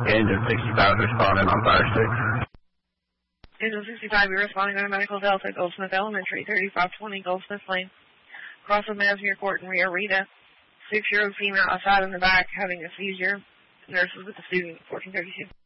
Engine 65 responding on fire 6. Engine 65, you're responding on a medical Delta, Goldsmith Elementary, 3520 Goldsmith Lane. Cross of Masmere Court and Rio Rita. 6-year-old female outside in the back having a seizure. Nurses with the student, 1432.